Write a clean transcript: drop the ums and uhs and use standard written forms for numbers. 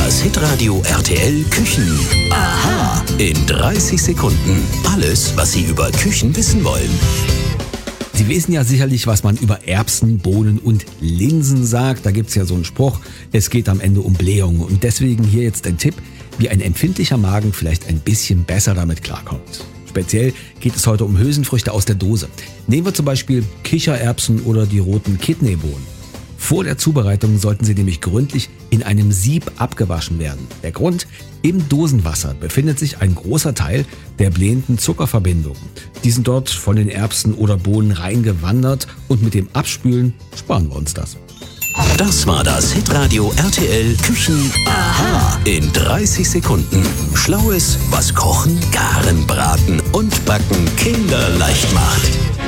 Das Hitradio RTL Küchen. Aha. In 30 Sekunden. Alles, was Sie über Küchen wissen wollen. Sie wissen ja sicherlich, was man über Erbsen, Bohnen und Linsen sagt. Da gibt's ja so einen Spruch, es geht am Ende um Blähungen. Und deswegen hier jetzt ein Tipp, wie ein empfindlicher Magen vielleicht ein bisschen besser damit klarkommt. Speziell geht es heute um Hülsenfrüchte aus der Dose. Nehmen wir zum Beispiel Kichererbsen oder die roten Kidneybohnen. Vor der Zubereitung sollten sie nämlich gründlich in einem Sieb abgewaschen werden. Der Grund? Im Dosenwasser befindet sich ein großer Teil der blähenden Zuckerverbindungen. Die sind dort von den Erbsen oder Bohnen reingewandert und mit dem Abspülen sparen wir uns das. Das war das Hitradio RTL Küchen. Aha. In 30 Sekunden. Schlaues, was Kochen, Garen, Braten und Backen kinderleicht macht.